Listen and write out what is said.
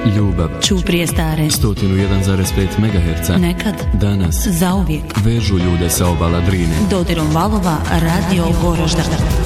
Ljubav. Ćuprije stare. 101,5 MHz. Nekad. Danas. Zauvijek. Vežu ljude sa obala Drine. Dodirom valova Radio Vorožda.